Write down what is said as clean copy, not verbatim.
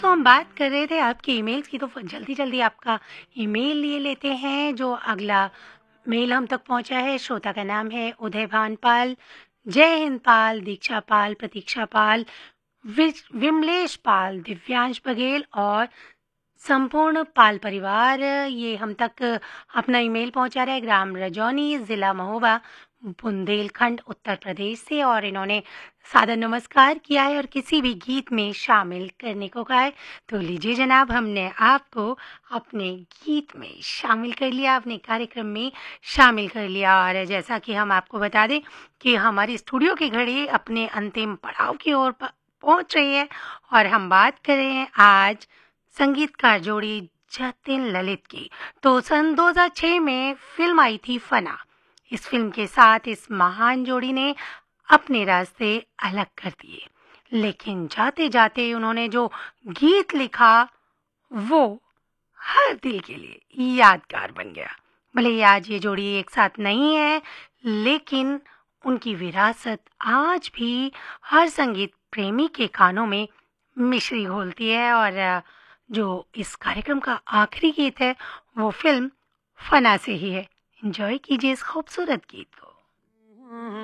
दोस्तों हम बात कर रहे थे आपके ईमेल्स की, तो जल्दी जल्दी आपका ईमेल लिए लेते हैं। जो अगला मेल हम तक पहुंचा है, श्रोता का नाम है उदय भानपाल, जय हिंद पाल, दीक्षा पाल, प्रतीक्षा पाल, विमलेश पाल, दिव्यांश बघेल और संपूर्ण पाल परिवार। ये हम तक अपना ईमेल पहुंचा रहा है ग्राम रजौनी, जिला महोबा, बुंदेलखंड, उत्तर प्रदेश से। और इन्होंने सादर नमस्कार किया है और किसी भी गीत में शामिल करने को कहा है। तो लीजिए जनाब, हमने आपको अपने गीत में शामिल कर लिया, अपने कार्यक्रम में शामिल कर लिया। और जैसा कि हम आपको बता दें कि हमारी स्टूडियो की घड़ी अपने अंतिम पड़ाव की ओर पहुंच रही है और हम बात कर रहे हैं आज संगीतकार जोड़ी जतिन ललित की। तो सन 2006 में फिल्म आई थी फना। इस फिल्म के साथ इस महान जोड़ी ने अपने रास्ते अलग कर दिए, लेकिन जाते जाते उन्होंने जो गीत लिखा वो हर दिल के लिए यादगार बन गया। भले ही आज ये जोड़ी एक साथ नहीं है, लेकिन उनकी विरासत आज भी हर संगीत प्रेमी के कानों में मिश्री घोलती है। और जो इस कार्यक्रम का आखिरी गीत है वो फिल्म फना से ही है। एंजॉय कीजिए इस खूबसूरत गीत को।